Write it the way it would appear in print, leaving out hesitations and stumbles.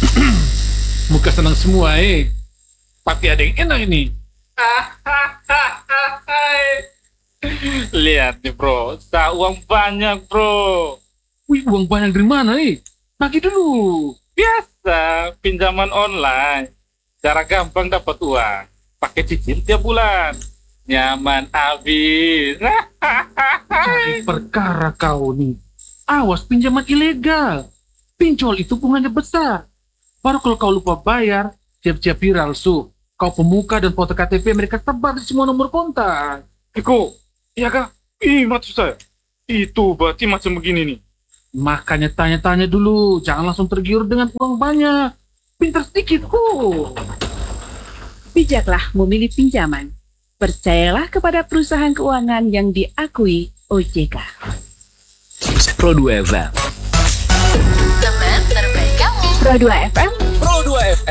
Muka senang semua Tapi ada yang enak ini. Lihat nih bro, uang banyak bro. Wih, uang banyak dari mana Bagi dulu. Biasa, pinjaman online. Cara gampang dapat uang. Pakai cicil tiap bulan. Nyaman habis. Cari perkara kau nih. Awas pinjaman ilegal. Pinjol itu bunganya besar. Baru kalau kau lupa bayar, siap-siap viral Kau pemuka dan foto KTP mereka tebar di semua nomor kontak. Iko, iya kak? Ih, maksud saya. Itu berarti macam begini nih. Makanya tanya-tanya dulu. Jangan langsung tergiur dengan uang banyak. Pintar sedikit kok. Bijaklah memilih pinjaman. Percayalah kepada perusahaan keuangan yang diakui OJK. Pro 2 FM. Teman terbaik kamu. Pro 2 FM